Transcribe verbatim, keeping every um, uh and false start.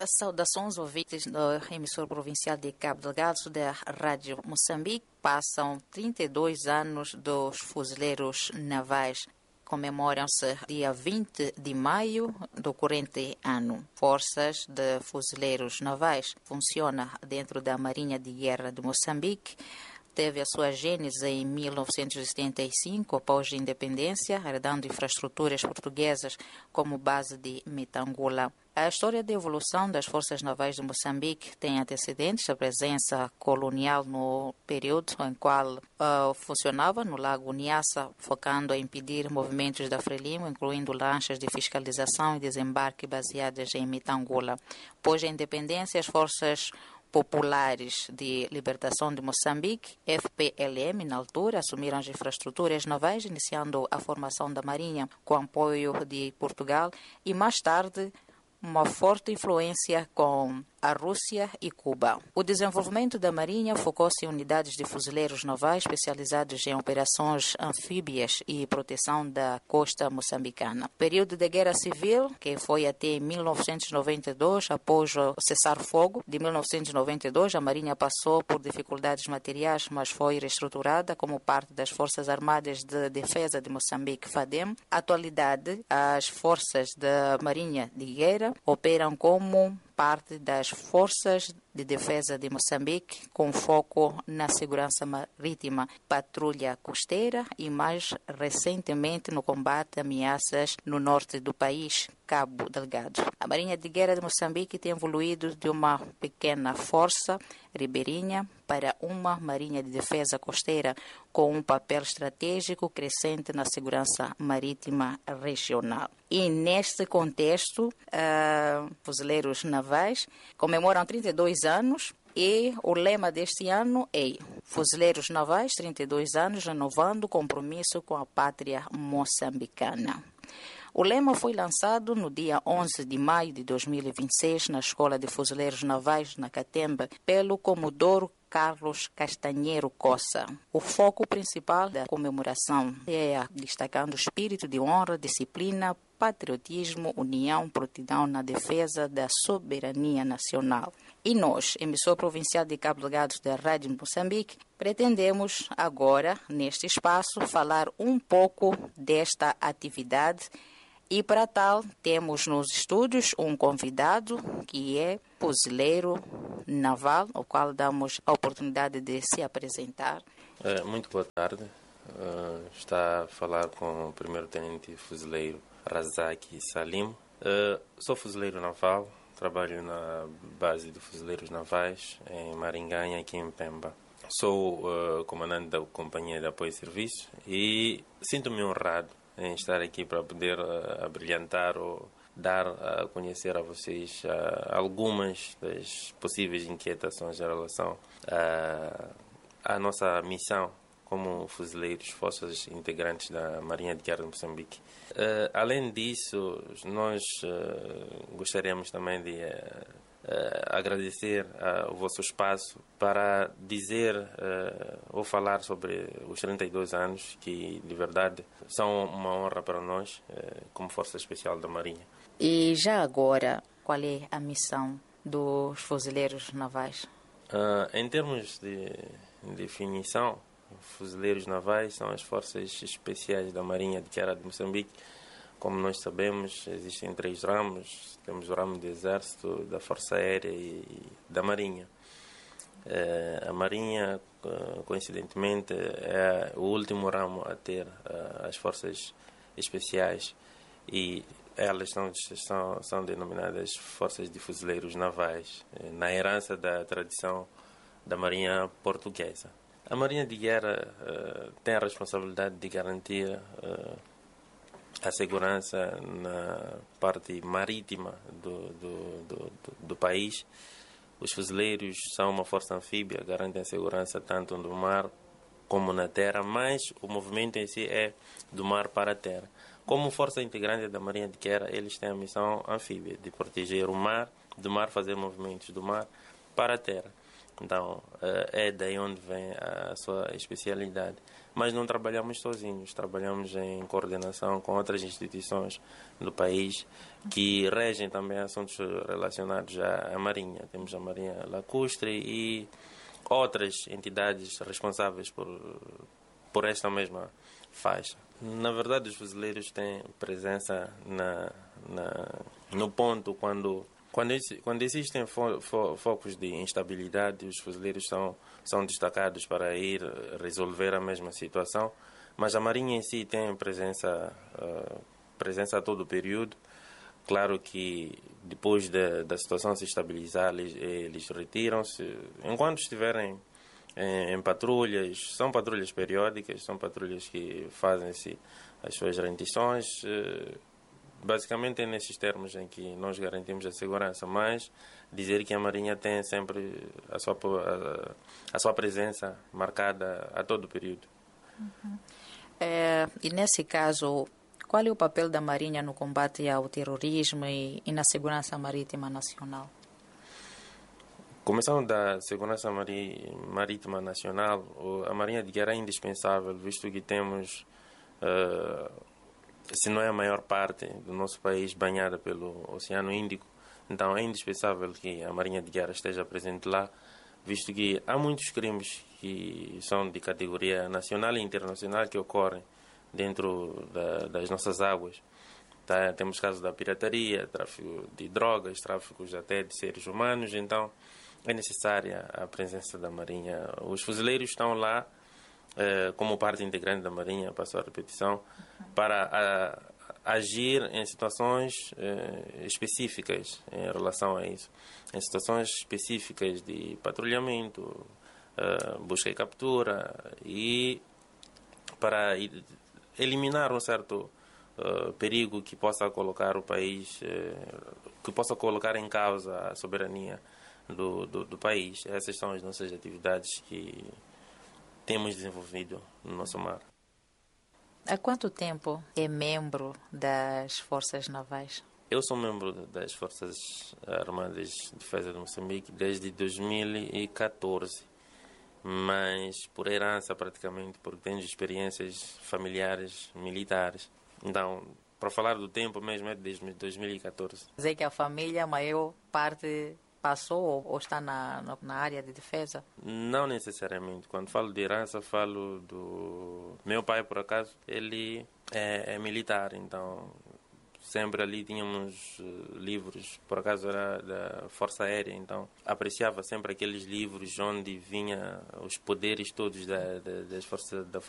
Saudações ouvintes da emissora provincial de Cabo Delgado da Rádio Moçambique. Passam trinta e dois anos dos fuzileiros navais. Comemoram-se dia vinte de maio do corrente ano. Forças de Fuzileiros Navais funciona dentro da Marinha de Guerra de Moçambique. Teve a sua gênese em mil novecentos e setenta e cinco, após a independência, herdando infraestruturas portuguesas como base de Metangula. A história de evolução das Forças Navais de Moçambique tem antecedentes, a presença colonial no período em qual uh, funcionava no Lago Niassa, focando a impedir movimentos da Frelimo, incluindo lanchas de fiscalização e desembarque baseadas em Metangula. Após a independência, as Forças Populares de Libertação de Moçambique, F P L M, na altura, assumiram as infraestruturas navais, iniciando a formação da Marinha com apoio de Portugal e, mais tarde, uma forte influência com a Rússia e Cuba. O desenvolvimento da Marinha focou-se em unidades de fuzileiros navais especializados em operações anfíbias e proteção da costa moçambicana. O período da Guerra Civil, que foi até mil novecentos e noventa e dois, após o cessar-fogo de mil novecentos e noventa e dois, a Marinha passou por dificuldades materiais, mas foi reestruturada como parte das Forças Armadas de Defesa de Moçambique, FADEM. Na atualidade, as forças da Marinha de Guerra operam como parte das Forças de Defesa de Moçambique, com foco na segurança marítima, patrulha costeira e, mais recentemente, no combate a ameaças no norte do país, Cabo Delgado. A Marinha de Guerra de Moçambique tem evoluído de uma pequena força ribeirinha para uma Marinha de Defesa costeira com um papel estratégico crescente na segurança marítima regional. E neste contexto, uh, fuzileiros navais comemoram trinta e dois anos e o lema deste ano é Fuzileiros Navais, trinta e dois anos, renovando o compromisso com a pátria moçambicana. O lema foi lançado no dia onze de maio de dois mil e vinte e seis na Escola de Fuzileiros Navais, na Catemba, pelo Comodoro Carlos Castanheiro Coça. O foco principal da comemoração é destacando o espírito de honra, disciplina, patriotismo, união, prontidão na defesa da soberania nacional. E nós, emissora provincial de Cabo Delgado da Rádio Moçambique, pretendemos agora, neste espaço, falar um pouco desta atividade. E para tal, temos nos estúdios um convidado que é fuzileiro naval, ao qual damos a oportunidade de se apresentar. É, muito boa tarde. Uh, está a falar com o primeiro-tenente fuzileiro Razak Salim. Uh, sou fuzileiro naval, trabalho na base de fuzileiros navais em Maringanha, aqui em Pemba. Sou uh, comandante da Companhia de Apoio e Serviço e sinto-me honrado em estar aqui para poder uh, abrilhantar ou dar a conhecer a vocês uh, algumas das possíveis inquietações em relação uh, à nossa missão como fuzileiros, forças integrantes da Marinha de Guerra de Moçambique. Uh, além disso, nós uh, gostaríamos também de uh, Uh, agradecer uh, o vosso espaço para dizer uh, ou falar sobre os trinta e dois anos que, de verdade, são uma honra para nós, uh, como Força Especial da Marinha. E já agora, qual é a missão dos fuzileiros navais? Uh, em termos de definição, fuzileiros navais são as Forças Especiais da Marinha de Guerra de Moçambique. Como nós sabemos, existem três ramos. Temos o ramo do Exército, da Força Aérea e da Marinha. Eh, a Marinha, coincidentemente, é o último ramo a ter uh, as Forças Especiais e elas são, são, são denominadas Forças de Fuzileiros Navais, na herança da tradição da Marinha Portuguesa. A Marinha de Guerra uh, tem a responsabilidade de garantir uh, a segurança na parte marítima do, do, do, do país. Os fuzileiros são uma força anfíbia, garantem a segurança tanto no mar como na terra, mas o movimento em si é do mar para a terra. Como força integrante da Marinha de Guerra, eles têm a missão anfíbia de proteger o mar, do mar fazer movimentos do mar para a terra. Então, é daí onde vem a sua especialidade. Mas não trabalhamos sozinhos, trabalhamos em coordenação com outras instituições do país que regem também assuntos relacionados à Marinha. Temos a Marinha Lacustre e outras entidades responsáveis por, por esta mesma faixa. Na verdade, os fuzileiros têm presença na, na, no ponto quando... Quando, quando existem fo, fo, focos de instabilidade, os fuzileiros são, são destacados para ir resolver a mesma situação, mas a Marinha em si tem presença, uh, presença a todo o período. Claro que depois de, da situação se estabilizar, eles, eles retiram-se. Enquanto estiverem em, em patrulhas, são patrulhas periódicas, são patrulhas que fazem-se as suas rendições. Uh, Basicamente é nesses termos em que nós garantimos a segurança, mas dizer que a Marinha tem sempre a sua, a, a sua presença marcada a todo o período. Uhum. É, e nesse caso, qual é o papel da Marinha no combate ao terrorismo e, e na segurança marítima nacional? Começando da segurança marítima nacional, a Marinha de Guerra é indispensável, visto que temos... Uh, se não é a maior parte do nosso país banhada pelo Oceano Índico, então é indispensável que a Marinha de Guerra esteja presente lá, visto que há muitos crimes que são de categoria nacional e internacional que ocorrem dentro da, das nossas águas. Tá? Temos casos da pirataria, tráfico de drogas, tráficos até de seres humanos, então é necessária a presença da Marinha. Os fuzileiros estão lá como parte integrante da Marinha, passo a repetição, para a, agir em situações eh, específicas em relação a isso. Em situações específicas de patrulhamento, eh, busca e captura, e para eliminar um certo eh, perigo que possa colocar o país, eh, que possa colocar em causa a soberania do, do, do país. Essas são as nossas atividades que temos desenvolvido no nosso mar. Há quanto tempo é membro das Forças Navais? Eu sou membro das Forças Armadas de Defesa de Moçambique desde dois mil e catorze, mas por herança praticamente, porque tenho experiências familiares, militares. Então, para falar do tempo mesmo, é desde dois mil e catorze. Dizer que a família, a maior parte... passou ou está na, na área de defesa? Não necessariamente. Quando falo de herança, falo do... Meu pai, por acaso, ele é, é militar, então sempre ali tínhamos uh, livros, por acaso era da Força Aérea, então apreciava sempre aqueles livros onde vinha os poderes todos da, da, das forças da